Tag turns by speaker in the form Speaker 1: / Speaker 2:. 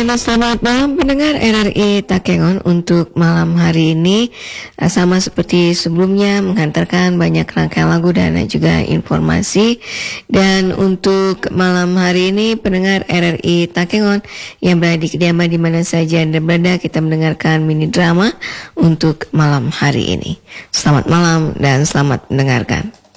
Speaker 1: dan selamat malam pendengar RRI Takengon. Untuk malam hari ini sama seperti sebelumnya menghantarkan banyak rangkaian lagu dan juga informasi. Dan untuk malam hari ini pendengar RRI Takengon yang berada di kediaman di mana saja Anda berada, kita mendengarkan mini drama untuk malam hari ini. Selamat malam dan selamat mendengarkan.